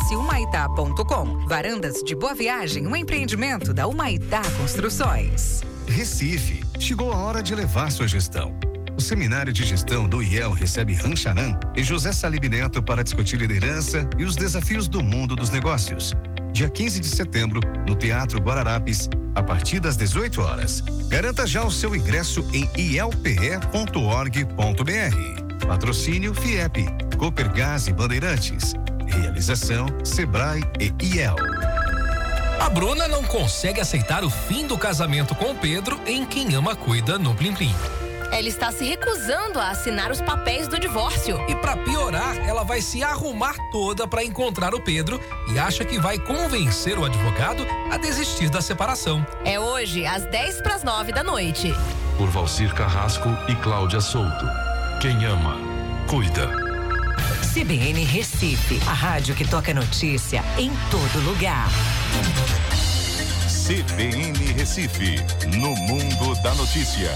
Acesse humaitá.com. Varandas de Boa Viagem, um empreendimento da Humaitá Construções. Recife, chegou a hora de levar sua gestão. O Seminário de Gestão do IEL recebe Rancharan e José Salib Neto para discutir liderança e os desafios do mundo dos negócios. Dia 15 de setembro, no Teatro Guararapes, a partir das 18 horas. Garanta já o seu ingresso em ielpe.org.br. Patrocínio FIEP, Copergás e Bandeirantes. Realização Sebrae e IEL. A Bruna não consegue aceitar o fim do casamento com o Pedro em Quem Ama Cuida no Plim Plim. Ela está se recusando a assinar os papéis do divórcio. E para piorar, ela vai se arrumar toda para encontrar o Pedro e acha que vai convencer o advogado a desistir da separação. É hoje, às 8:50 da noite. Por Valcir Carrasco e Cláudia Souto. Quem ama, cuida. CBN Recife, a rádio que toca notícia em todo lugar. CBN Recife, no mundo da notícia.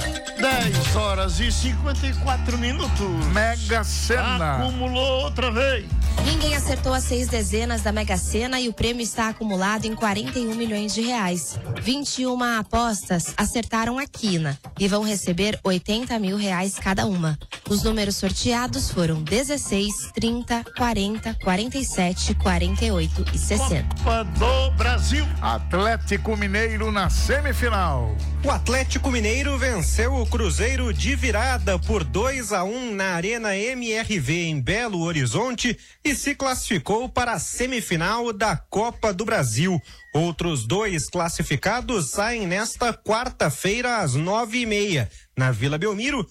10h54. Mega Sena. Acumulou outra vez. Ninguém acertou as 6 dezenas da Mega Sena e o prêmio está acumulado em 41 milhões de reais. 21 apostas acertaram a quina e vão receber 80 mil reais cada uma. Os números sorteados foram 16, 30, 40, 47, 48 e 60. Copa do Brasil. Atlético Mineiro na semifinal. O Atlético Mineiro venceu o Cruzeiro de virada por 2-1 na Arena MRV em Belo Horizonte e se classificou para a semifinal da Copa do Brasil. Outros 2 classificados saem nesta quarta-feira às 9:30. Na Vila Belmiro,